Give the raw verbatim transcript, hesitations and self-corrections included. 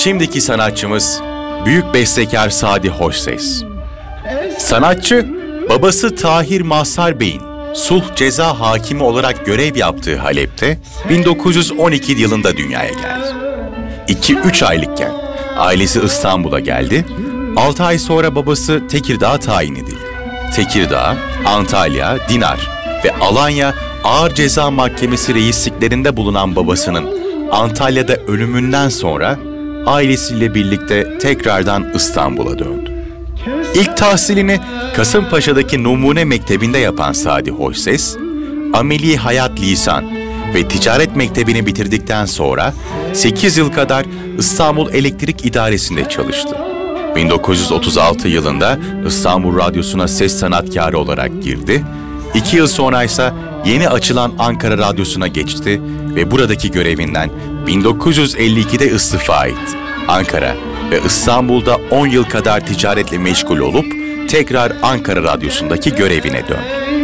Şimdiki sanatçımız büyük bestekar Sadi Hoşses. Sanatçı, babası Tahir Mazhar Bey'in sulh ceza hakimi olarak görev yaptığı Halep'te bin dokuz yüz on iki yılında dünyaya geldi. iki üç aylıkken ailesi İstanbul'a geldi. altı ay sonra babası Tekirdağ'a tayin edildi. Tekirdağ, Antalya, Dinar ve Alanya Ağır Ceza Mahkemesi reisliklerinde bulunan babasının Antalya'da ölümünden sonra ailesiyle birlikte tekrardan İstanbul'a döndü. İlk tahsilini Kasımpaşa'daki Numune Mektebi'nde yapan Sadi Hoşses, Ameli Hayat Lisan ve Ticaret Mektebi'ni bitirdikten sonra sekiz yıl kadar İstanbul Elektrik İdaresi'nde çalıştı. bin dokuz yüz otuz altı yılında İstanbul Radyosu'na ses sanatkarı olarak girdi. İki yıl sonra ise yeni açılan Ankara Radyosu'na geçti ve buradaki görevinden bin dokuz yüz elli ikide istifa etti. Ankara ve İstanbul'da on yıl kadar ticaretle meşgul olup tekrar Ankara Radyosu'ndaki görevine döndü.